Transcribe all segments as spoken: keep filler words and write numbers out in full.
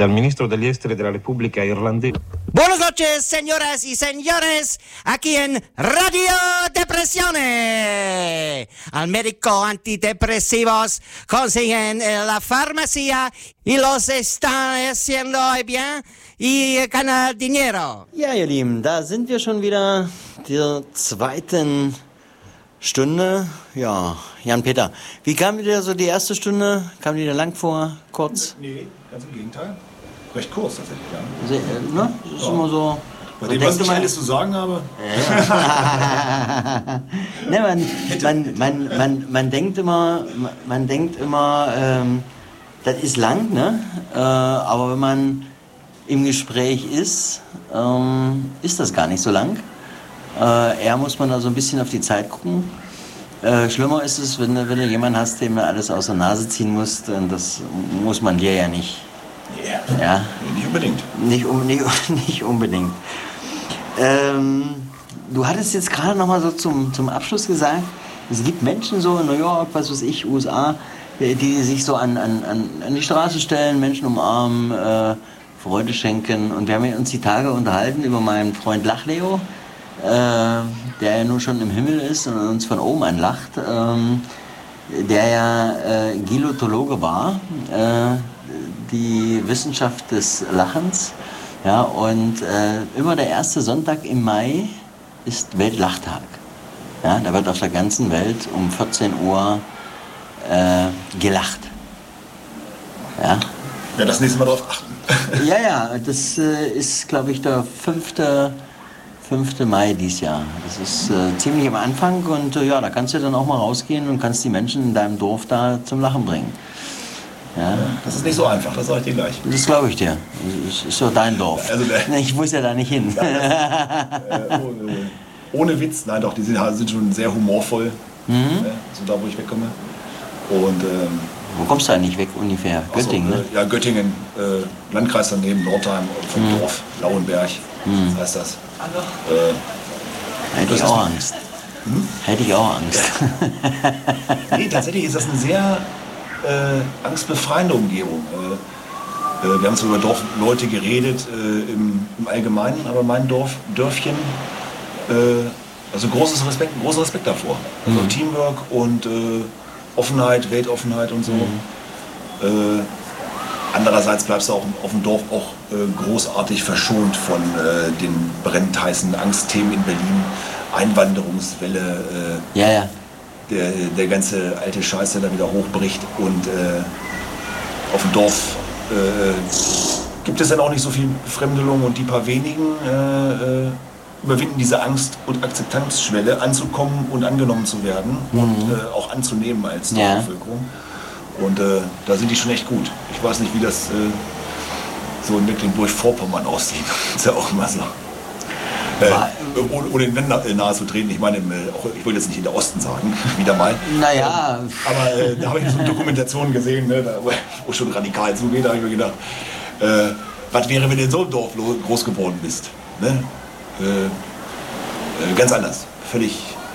ministro degli esteri della Repubblica Irlandese. Buenas noches, señoras y señores, aquí en Radio Depresione. Al médico antidepresivos consiguen en la farmacia y los están haciendo bien y ganan dinero. Ja, ihr Lieben, da sind wir schon wieder, der zweiten Stunde. Ja, Jan-Peter, wie kam dir so die erste Stunde? Kam die dir lang vor, kurz? Nee, ganz im Gegenteil. Recht kurz tatsächlich, ja. Sehr, äh, ne? Das ist ja. Immer so... Bei dem, was ich alles zu sagen habe. Ja. Ne, man, man, man, man, man denkt immer, man denkt immer, ähm, das ist lang, ne? Äh, aber wenn man im Gespräch ist, ähm, ist das gar nicht so lang. Äh, eher muss man da so ein bisschen auf die Zeit gucken. Äh, schlimmer ist es, wenn, wenn du jemanden hast, dem du alles aus der Nase ziehen musst, und das muss man dir ja nicht. Yeah. Ja? Nicht unbedingt. Nicht, um, nicht, nicht unbedingt. Ähm, du hattest jetzt gerade noch mal so zum, zum Abschluss gesagt, es gibt Menschen so in New York, was weiß ich, U S A, die sich so an, an, an die Straße stellen, Menschen umarmen, äh, Freude schenken. Und wir haben uns die Tage unterhalten über meinen Freund Lachleo, äh, der ja nun schon im Himmel ist und uns von oben anlacht, ähm, der ja äh, Gilotologe war, äh, die Wissenschaft des Lachens. Ja, und äh, immer der erste Sonntag im Mai ist Weltlachtag. Ja, da wird auf der ganzen Welt um vierzehn Uhr äh, gelacht. Ja. Ja, das nächste Mal drauf achten. Ja, ja, das äh, ist, glaube ich, der fünfte Mai dieses Jahr. Das ist äh, ziemlich am Anfang und äh, ja, da kannst du dann auch mal rausgehen und kannst die Menschen in deinem Dorf da zum Lachen bringen. Ja. Das ist nicht so einfach, das sage ich dir gleich. Das glaube ich dir. Das ist so dein Dorf. Also, äh, ich muss ja da nicht hin. Ja, das, äh, ohne, ohne Witz, nein doch, die sind, sind schon sehr humorvoll, mhm. äh, so da wo ich wegkomme. Und, ähm, wo kommst du eigentlich weg ungefähr? Göttingen, so, ne? Äh, ja, Göttingen, äh, Landkreis daneben, Nordheim, vom mhm. Dorf, Lauenberg, mhm. das heißt das. Äh, Hätte ich auch Angst. Hm? Hätte ich auch Angst. Nee, tatsächlich ist das eine sehr äh, angstbefreiende Umgebung. Äh, äh, wir haben zwar über Dorfleute geredet äh, im, im Allgemeinen, aber mein Dorf, Dörfchen, äh, also großes Respekt, großer Respekt davor. Also mhm. Teamwork und äh, Offenheit, Weltoffenheit und so. Mhm. Äh, andererseits bleibst du auch auf dem Dorf auch äh, großartig verschont von äh, den brennend heißen Angstthemen in Berlin, Einwanderungswelle. Äh, ja, ja. Der, der ganze alte Scheiß, der da wieder hochbricht. Und äh, auf dem Dorf äh, gibt es dann auch nicht so viel Befremdelung und die paar wenigen äh, äh, überwinden diese Angst- und Akzeptanzschwelle, anzukommen und angenommen zu werden mhm. und äh, auch anzunehmen als ja. Bevölkerung. Und äh, da sind die schon echt gut. Ich weiß nicht, wie das äh, so in Mecklenburg-Vorpommern aussieht. Das ist ja auch immer so. Äh, ohne, ohne den Länder nahe zu treten, ich meine, auch, ich wollte jetzt nicht in der Osten sagen, wieder mal. Naja. Ähm, aber äh, da habe ich so eine Dokumentation gesehen, ne, da, wo schon radikal zugeht, da habe ich mir gedacht, äh, was wäre, wenn du in so einem Dorf groß geworden bist? Ne? Äh, äh, ganz anders, völlig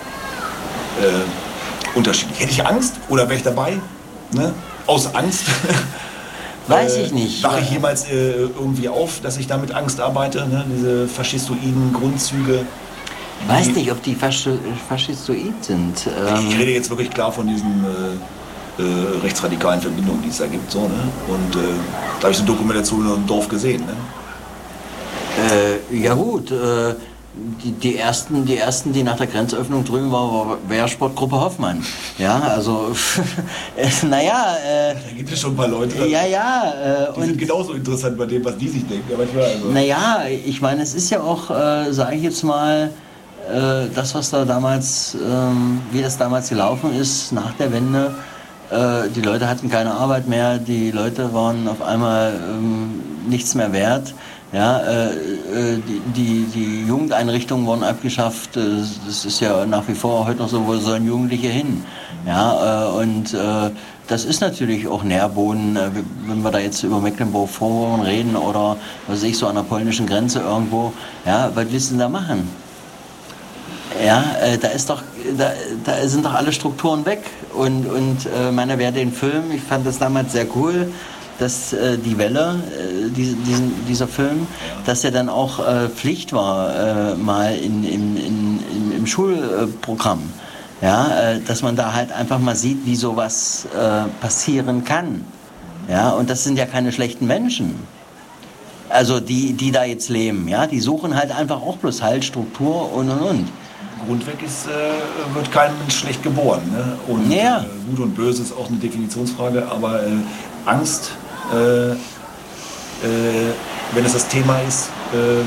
äh, unterschiedlich. Hätte ich Angst oder wäre ich dabei? Ne? Aus Angst? Weiß ich nicht. Wache ich jemals äh, irgendwie auf, dass ich da mit Angst arbeite? Ne? Diese faschistoiden Grundzüge. Ich weiß nicht, ob die Faschi- faschistoid sind. Ähm ich rede jetzt wirklich klar von diesen äh, äh, rechtsradikalen Verbindungen, die es da gibt. So, ne? Und äh, da habe ich so eine Dokumentation in einem Dorf gesehen. Ne? Äh, ja gut, äh, die, die, ersten, die ersten, die nach der Grenzöffnung drüben waren, war Wehrsportgruppe Hoffmann. Ja, also, äh, naja. Äh, da gibt es schon ein paar Leute. Ja, ja. Äh, die sind und, genauso interessant bei dem, was die sich denken. Aber ich weiß, also. Naja, ich meine, es ist ja auch, äh, sage ich jetzt mal, äh, das, was da damals, ähm, wie das damals gelaufen ist, nach der Wende. Äh, die Leute hatten keine Arbeit mehr, die Leute waren auf einmal ähm, nichts mehr wert. Ja, äh, die, die, die Jugendeinrichtungen wurden abgeschafft. Das ist ja nach wie vor heute noch so, wo sollen Jugendliche hin? Ja, äh, und äh, das ist natürlich auch Nährboden, äh, wenn wir da jetzt über Mecklenburg-Vorpommern reden oder was weiß ich, so an der polnischen Grenze irgendwo. Ja, was willst du denn da machen? Ja, äh, da ist doch, da, da sind doch alle Strukturen weg. Und, und äh, meine, wer den Film, ich fand das damals sehr cool, dass äh, die Welle, äh, die, diesen, dieser Film, ja. dass er dann auch äh, Pflicht war, äh, mal in, in, in, in, im Schulprogramm. Ja, äh, dass man da halt einfach mal sieht, wie sowas äh, passieren kann. Ja, und das sind ja keine schlechten Menschen. Also die, die da jetzt leben, ja, die suchen halt einfach auch bloß Halt, Struktur und und und. Grundweg ist, äh, wird kein Mensch schlecht geboren. Ne? Und ja. äh, Gut und Böse ist auch eine Definitionsfrage, aber äh, Angst, äh, äh, wenn es das Thema ist, äh,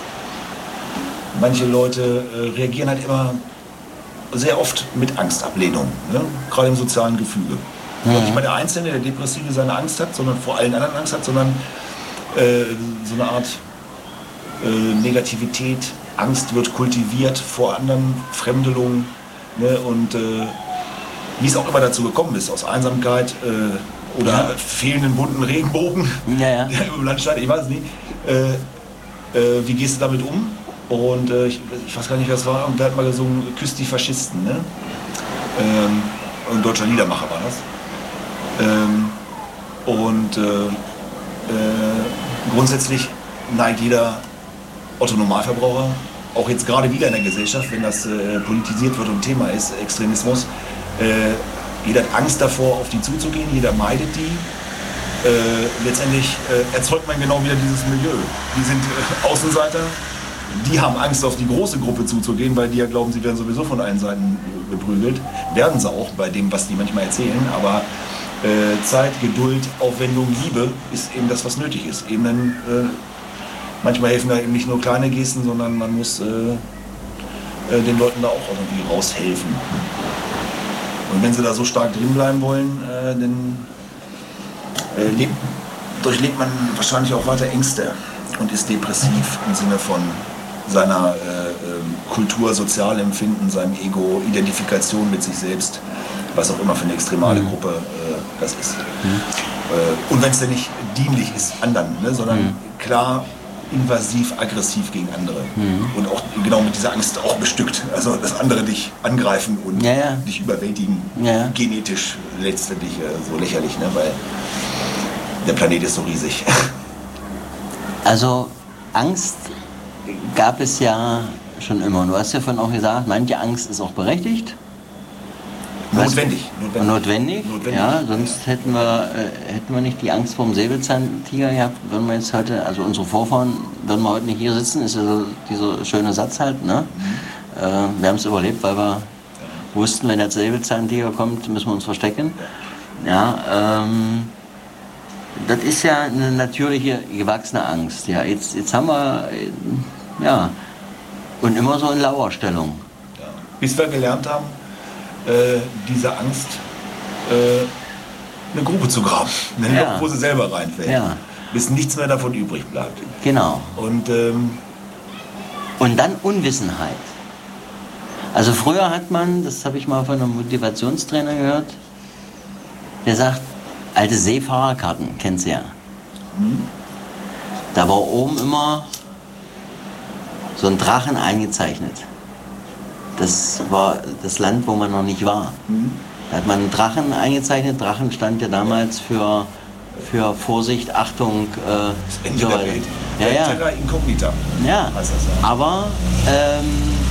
manche Leute äh, reagieren halt immer sehr oft mit Angstablehnung, ne? Gerade im sozialen Gefüge. Ja. Nicht mal der Einzelne, der Depressive seine Angst hat, sondern vor allen anderen Angst hat, sondern äh, so eine Art äh, Negativität, Angst wird kultiviert vor anderen, Fremdelungen, ne? Und äh, wie es auch immer dazu gekommen ist, aus Einsamkeit äh, oder ja. fehlenden bunten Regenbogen ja, ja. im Landstein, ich weiß es nicht. Äh, äh, wie gehst du damit um? Und äh, ich, ich weiß gar nicht, wer es war, und der hat mal gesungen, Küsst die Faschisten, ne? Ähm, ein deutscher Liedermacher war das. Ähm, und äh, äh, grundsätzlich neigt jeder Otto-Normalverbraucher, auch jetzt gerade wieder in der Gesellschaft, wenn das äh, politisiert wird und Thema ist, Extremismus, äh, jeder hat Angst davor, auf die zuzugehen, jeder meidet die. Äh, letztendlich äh, erzeugt man genau wieder dieses Milieu. Die sind äh, Außenseiter, die haben Angst, auf die große Gruppe zuzugehen, weil die ja glauben, sie werden sowieso von allen Seiten beprügelt. Werden sie auch bei dem, was die manchmal erzählen, aber äh, Zeit, Geduld, Aufwendung, Liebe ist eben das, was nötig ist. Eben dann, äh, manchmal helfen da eben nicht nur kleine Gesten, sondern man muss äh, äh, den Leuten da auch irgendwie raushelfen. Und wenn sie da so stark drin bleiben wollen, äh, dann äh, lebt, durchlebt man wahrscheinlich auch weiter Ängste und ist depressiv im Sinne von seiner äh, äh, Kultur, Sozialempfinden, seinem Ego, Identifikation mit sich selbst, was auch immer für eine extremale mhm. Gruppe äh, das ist. Mhm. Äh, und wenn es denn nicht dienlich ist anderen, ne, sondern mhm. klar invasiv, aggressiv gegen andere. Mhm. Und auch genau mit dieser Angst auch bestückt. Also, dass andere dich angreifen und ja, ja. dich überwältigen. Ja. Genetisch letztendlich äh, so lächerlich, ne? Weil der Planet ist so riesig. Also, Angst gab es ja schon immer. Du hast ja vorhin auch gesagt, manche Angst ist auch berechtigt. Notwendig. Notwendig. Notwendig, Notwendig. Ja, sonst hätten wir, äh, hätten wir nicht die Angst vor dem Säbelzahntiger gehabt, würden wir jetzt heute, also unsere Vorfahren, würden wir heute nicht hier sitzen, ist ja so dieser schöne Satz halt, ne? Mhm. Äh, wir haben es überlebt, weil wir ja. wussten, wenn der Säbelzahntiger kommt, müssen wir uns verstecken. Ja, ähm, das ist ja eine natürliche, gewachsene Angst. Ja, jetzt, jetzt haben wir, äh, ja, und immer so in Lauerstellung. Ja. Bis wir gelernt haben, Äh, diese Angst, äh, eine Grube zu graben, eine ja. Loch, wo sie selber reinfällt, ja. bis nichts mehr davon übrig bleibt. Genau. Und, ähm, Und dann Unwissenheit. Also früher hat man, das habe ich mal von einem Motivationstrainer gehört, der sagt, alte Seefahrerkarten, kennst du ja. Mhm. Da war oben immer so ein Drachen eingezeichnet. Das war das Land, wo man noch nicht war. Mhm. Da hat man einen Drachen eingezeichnet. Drachen stand ja damals für, für Vorsicht, Achtung. Äh, das Ende so der Welt. Ja, ja. Terra incognita. Ja. Das, ja. Aber ähm,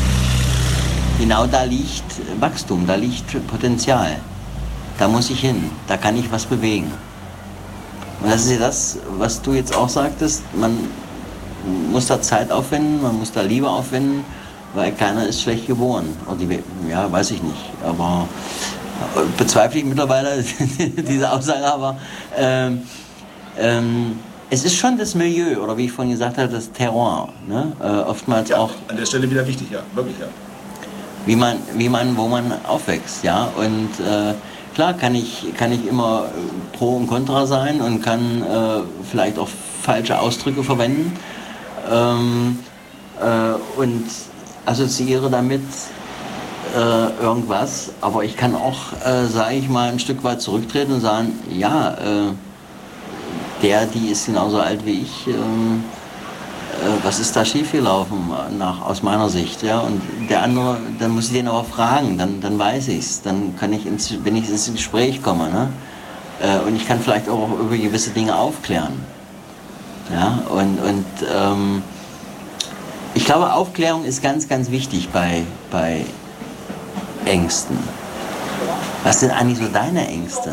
genau da liegt Wachstum, da liegt Potenzial. Da muss ich hin, da kann ich was bewegen. Und das ist ja das, was du jetzt auch sagtest. Man muss da Zeit aufwenden, man muss da Liebe aufwenden. Weil keiner ist schlecht geboren. Und die, ja, weiß ich nicht. Aber bezweifle ich mittlerweile diese Aussage. Aber ähm, ähm, es ist schon das Milieu, oder wie ich vorhin gesagt habe, das Terroir. Ne? Äh, oftmals ja, auch. An der Stelle wieder wichtig, ja, wirklich, ja. Wie man, wie man, wo man aufwächst, ja. Und äh, klar kann ich, kann ich immer pro und contra sein und kann äh, vielleicht auch falsche Ausdrücke verwenden. Ähm, äh, und assoziiere damit äh, irgendwas, aber ich kann auch, äh, sage ich mal, ein Stück weit zurücktreten und sagen, ja, äh, der, die ist genauso alt wie ich, äh, äh, was ist da schiefgelaufen nach, aus meiner Sicht, ja, und der andere, dann muss ich den aber fragen, dann, dann weiß ich's, dann kann ich ins, wenn ich ins Gespräch komme, ne? Äh, und ich kann vielleicht auch über gewisse Dinge aufklären. Ja, und, und ähm, ich glaube, Aufklärung ist ganz, ganz wichtig bei, bei Ängsten. Was sind eigentlich so deine Ängste?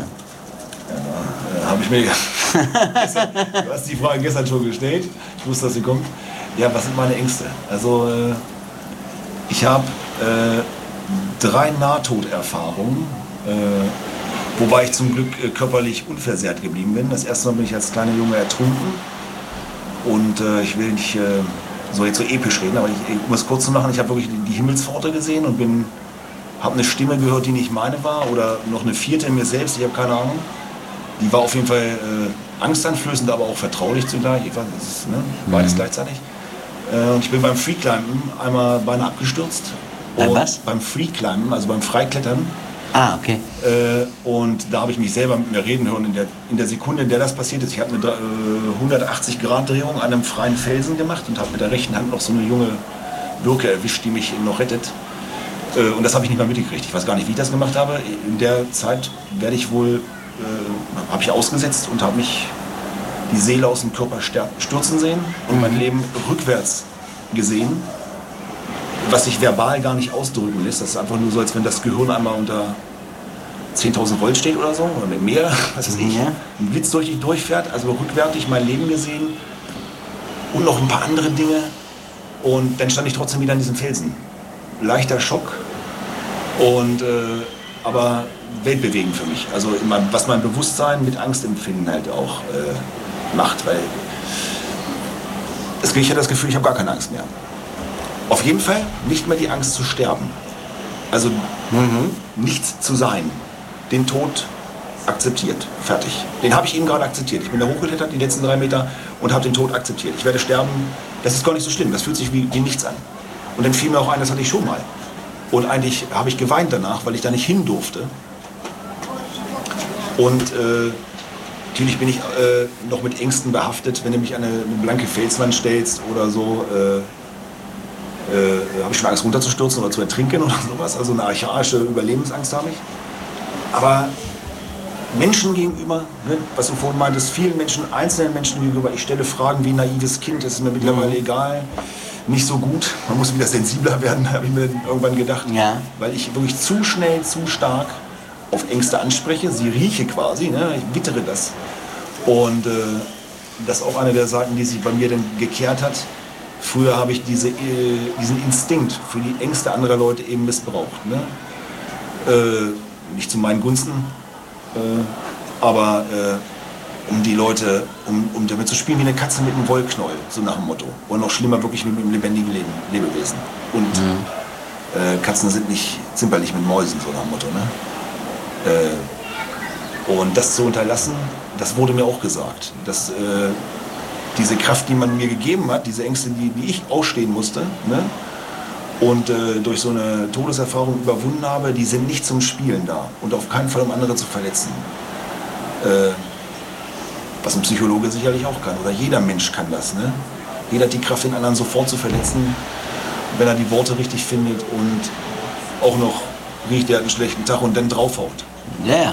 Ja, habe ich mir gestern, du hast die Frage gestern schon gestellt. Ich wusste, dass sie kommt. Ja, was sind meine Ängste? Also, äh, ich habe äh, drei Nahtoderfahrungen, äh, wobei ich zum Glück äh, körperlich unversehrt geblieben bin. Das erste Mal bin ich als kleiner Junge ertrunken. Und äh, ich will nicht äh, so jetzt so episch reden, aber ich, ich muss kurz zu machen, ich habe wirklich die Himmelspforte gesehen und bin, habe eine Stimme gehört, die nicht meine war, oder noch eine vierte in mir selbst, ich habe keine Ahnung. Die war auf jeden Fall äh, angsteinflößend, aber auch vertraulich zugleich. Ich weiß, das ist, ne, beides mhm. gleichzeitig. Äh, und ich bin beim Freeclimben einmal beinahe abgestürzt. Beim was? Beim Freeclimben, also beim Freiklettern. Ah, okay. Äh, und da habe ich mich selber mit mir reden hören in der, in der Sekunde, in der das passiert ist. Ich habe eine äh, hundertachtzig Grad Drehung an einem freien Felsen gemacht und habe mit der rechten Hand noch so eine junge Birke erwischt, die mich noch rettet. Äh, und das habe ich nicht mal mitgekriegt. Ich weiß gar nicht, wie ich das gemacht habe. In der Zeit werde ich wohl, äh, habe ich ausgesetzt und habe mich die Seele aus dem Körper stürzen sehen und mhm. mein Leben rückwärts gesehen, was sich verbal gar nicht ausdrücken lässt. Das ist einfach nur so, als wenn das Gehirn einmal unter zehntausend Volt steht oder so, oder mit mehr, was weiß ich, Ja. ein Blitz durch dich durchfährt, also rückwärtig mein Leben gesehen und noch ein paar andere Dinge. Und dann stand ich trotzdem wieder an diesem Felsen. Leichter Schock, und, äh, aber weltbewegend für mich. Also immer, was mein Bewusstsein mit Angstempfinden halt auch äh, macht, weil es, ich hatte das Gefühl, ich habe gar keine Angst mehr. Auf jeden Fall nicht mehr die Angst zu sterben. Also mhm. nichts zu sein. Den Tod akzeptiert. Fertig. Den habe ich eben gerade akzeptiert. Ich bin da hochgeklettert, die letzten drei Meter, und habe den Tod akzeptiert. Ich werde sterben. Das ist gar nicht so schlimm. Das fühlt sich wie, wie nichts an. Und dann fiel mir auch ein, das hatte ich schon mal. Und eigentlich habe ich geweint danach, weil ich da nicht hin durfte. Und äh, natürlich bin ich äh, noch mit Ängsten behaftet, wenn du mich an eine, eine blanke Felswand stellst oder so. Äh, Äh, habe ich schon Angst, runterzustürzen oder zu ertrinken oder sowas. Also eine archaische Überlebensangst habe ich. Aber Menschen gegenüber, ne, was du vorhin meintest, vielen Menschen, einzelnen Menschen gegenüber, ich stelle Fragen wie ein naives Kind, das ist mir mittlerweile egal, nicht so gut. Man muss wieder sensibler werden, habe ich mir irgendwann gedacht. Ja. Weil ich wirklich zu schnell, zu stark auf Ängste anspreche, sie rieche quasi, ne, ich wittere das. Und äh, das ist auch eine der Seiten, die sich bei mir dann gekehrt hat. Früher habe ich diese, äh, diesen Instinkt für die Ängste anderer Leute eben missbraucht. Ne? Äh, nicht zu meinen Gunsten, äh, aber äh, um die Leute, um, um damit zu spielen wie eine Katze mit einem Wollknäuel, so nach dem Motto. Und noch schlimmer wirklich mit einem lebendigen Leben, Lebewesen. Und mhm. äh, Katzen sind nicht zimperlich mit Mäusen, so nach dem Motto. Ne? Äh, und das zu unterlassen, das wurde mir auch gesagt. Dass, äh, diese Kraft, die man mir gegeben hat, diese Ängste, die, die ich ausstehen musste, ne? und äh, durch so eine Todeserfahrung überwunden habe, die sind nicht zum Spielen da und auf keinen Fall, um andere zu verletzen. Äh, was ein Psychologe sicherlich auch kann, oder jeder Mensch kann das. Ne? Jeder hat die Kraft, den anderen sofort zu verletzen, wenn er die Worte richtig findet und auch noch riecht, er hat einen schlechten Tag und dann draufhaut. Ja, yeah.